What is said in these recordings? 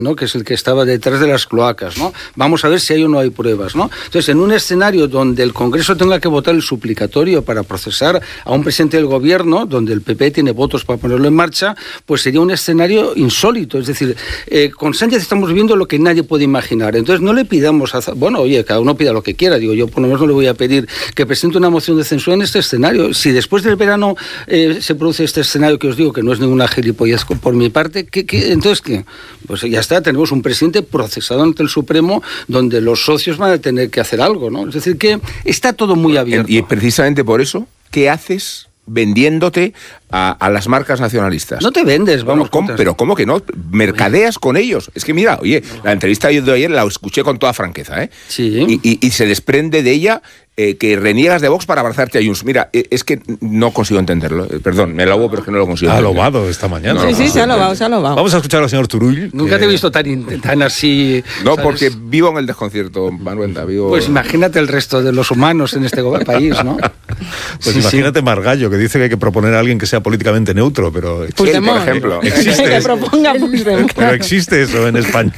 ¿no? Que es el que estaba detrás de las cloacas, ¿no? Vamos a ver si hay o no hay pruebas, ¿no? Entonces, en un escenario donde el Congreso tenga que votar el suplicatorio para procesar a un presidente del gobierno, donde el PP tiene votos para ponerlo en marcha, pues sería un escenario insólito. Es decir, con Sánchez estamos viendo lo que nadie puede imaginar. Entonces, no le pidamos, bueno, oye, cada uno pida lo que quiera. Digo, yo por lo menos no le voy a pedir que presente una moción de censura en este escenario. Si después del verano se produce este escenario que os digo, que no es ninguna gilipollez por mi parte, entonces, ¿qué? Pues ya está, tenemos un presidente procesado ante el Supremo donde los socios van a tener que hacer algo, ¿no? Es decir, que está todo muy abierto. Y precisamente por eso, ¿qué haces vendiéndote a las marcas nacionalistas? No te vendes, vamos. Pero ¿cómo que no? Mercadeas con ellos. Es que mira, oye, la entrevista de ayer la escuché con toda franqueza, ¿eh? Sí. Y se desprende de ella que reniegas de Vox para abrazarte a Junts. Mira, es que no consigo entenderlo. Perdón, me lo hago, pero es que no lo consigo entender. Ha lobado esta mañana. Sí, se ha lobado. Vamos a escuchar al señor Turull. Nunca te he visto tan así. No, ¿sabes? porque vivo en el desconcierto, Manuel. Pues imagínate el resto de los humanos en este país, ¿no? Pues sí, imagínate Margallo, que dice que hay que proponer a alguien que sea políticamente neutro, pero... Por ejemplo. Existe que proponga Puigdemont. Pero existe eso en España.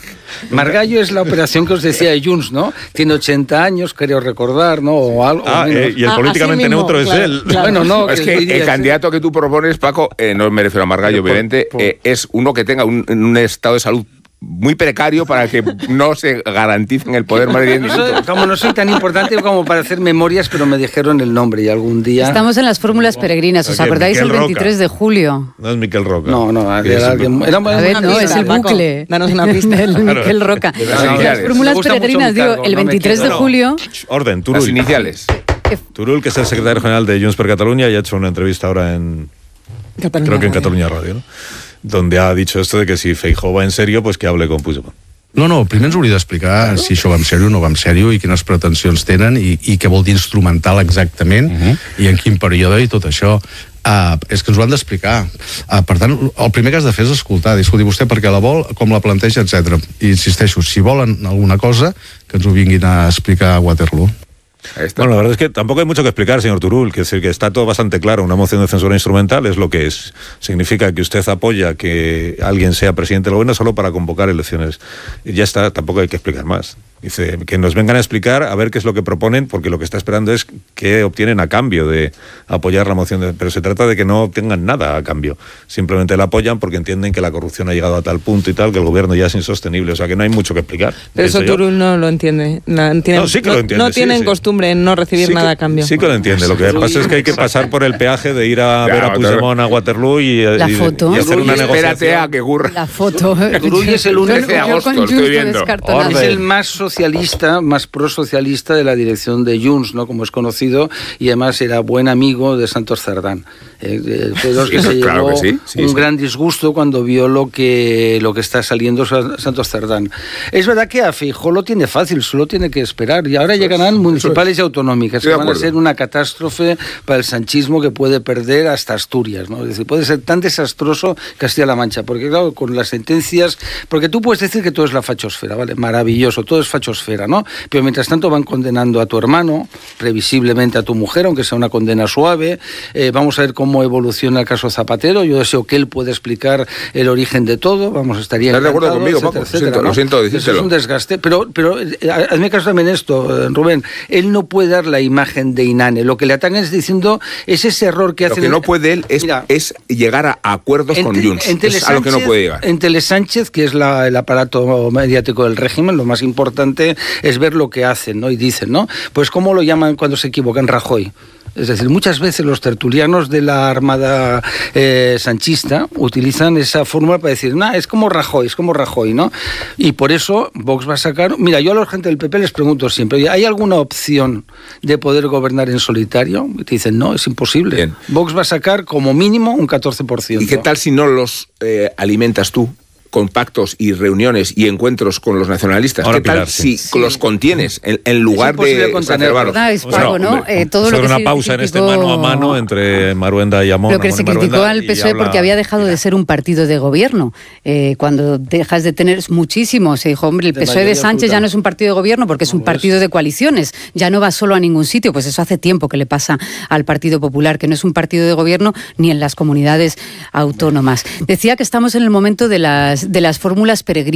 Margallo es la operación que os decía de Junts, ¿no? Tiene 80 años, creo recordar, ¿no? O algo. Y el políticamente mismo, neutro claro, es él. Claro. Bueno, no. Es que el candidato que tú propones, Paco, no me refiero a Margallo, obviamente, es uno que tenga un estado de salud muy precario para que no se garanticen el poder más de 10 minutos. Como no soy tan importante como para hacer memorias, pero me dijeron el nombre y algún día... Estamos en las fórmulas peregrinas, ¿os acordáis? Miquel el 23 Roca. de julio. No es Miquel Roca. No, era alguien... A ver, no, es el bucle. Danos una pista. El Miquel Roca. Las Fórmulas peregrinas, digo, el 23 de julio... Orden, Turull. Las iniciales. Turull, que es el secretario general de Junts per Catalunya, y ha hecho una entrevista ahora creo que en Catalunya Radio, ¿no? Donde ha dicho esto de que si Feijóo va en serio, pues que hable con Puigdemont. No, primer ens hauria d'explicar si això va en sèrio o no va en sèrio i quines pretensions tenen i què vol dir instrumental exactament i en quin període i tot això. És que ens ho han d'explicar. Per tant, el primer que has de fer és escoltar, dir, escolti, vostè per què la vol, com la planteja, etc. I insisteixo, si volen alguna cosa, que ens ho vinguin a explicar a Waterloo. Bueno, la verdad es que tampoco hay mucho que explicar, señor Turull, que está todo bastante claro. Una moción de censura instrumental es lo que es. Significa que usted apoya que alguien sea presidente del gobierno solo para convocar elecciones. Y ya está, tampoco hay que explicar más. Dice, que nos vengan a explicar a ver qué es lo que proponen, porque lo que está esperando es qué obtienen a cambio de apoyar la moción. Pero se trata de que no obtengan nada a cambio. Simplemente la apoyan porque entienden que la corrupción ha llegado a tal punto y tal, que el gobierno ya es insostenible. O sea, que no hay mucho que explicar. Pero eso Turull no lo entiende. No, sí que lo entiende. No tienen costumbre en no recibir nada a cambio. Sí que lo entiende. Lo que pasa es que hay que pasar por el peaje de ir a ver a Puigdemont a Waterloo y hacer una negociación. Espérate a que ocurra. La foto. Turull es el único de agosto, estoy viendo. Es el más socialista, más prosocialista de la dirección de Junts, ¿no? Como es conocido, y además era buen amigo de Santos Cerdán. Todos que se llevó un gran disgusto cuando vio lo que está saliendo Santos Cerdán. Es verdad que a Feijóo lo tiene fácil, solo tiene que esperar, y ahora llegarán municipales y autonómicas, que van a ser una catástrofe para el sanchismo que puede perder hasta Asturias, ¿no? Es decir, puede ser tan desastroso Castilla-La Mancha, porque claro, con las sentencias, porque tú puedes decir que todo es la fachosfera, ¿vale? Maravilloso, todo es fachosfera, ¿no? Pero mientras tanto van condenando a tu hermano, previsiblemente a tu mujer, aunque sea una condena suave. Vamos a ver cómo evoluciona el caso Zapatero. Yo deseo que él pueda explicar el origen de todo. Estaría ¿Estás de acuerdo conmigo, Paco? Lo siento decírtelo. Es un desgaste. Pero hazme caso también esto, Rubén. Él no puede dar la imagen de inane. Lo que le atacan es diciendo, es ese error que hace... Lo que no puede él es llegar a acuerdos con Junts. Es a lo que no puede llegar. En Telesánchez, que es el aparato mediático del régimen, lo más importante es ver lo que hacen, ¿no? Y dicen, ¿no? Pues ¿cómo lo llaman cuando se equivocan? Rajoy. Es decir, muchas veces los tertulianos de la Armada sanchista utilizan esa fórmula para decir, es como Rajoy, ¿no? Y por eso Vox va a sacar... Mira, yo a la gente del PP les pregunto siempre, ¿hay alguna opción de poder gobernar en solitario? Y te dicen, no, es imposible. Bien. Vox va a sacar como mínimo un 14%. ¿Y qué tal si no los alimentas tú? Con pactos y reuniones y encuentros con los nacionalistas. Ahora, ¿qué tal si los contienes en lugar de exacerbarlos? Todo lo que una pausa en este mano a mano entre Maruenda y Amón. Lo que se criticó al PSOE porque había dejado de ser un partido de gobierno. Cuando dejas de tener muchísimo, se dijo, hombre, el PSOE de Sánchez ya no es un partido de gobierno porque es un partido de coaliciones, ya no va solo a ningún sitio. Pues eso hace tiempo que le pasa al Partido Popular, que no es un partido de gobierno ni en las comunidades autónomas. Decía que estamos en el momento de las fórmulas peregrinas.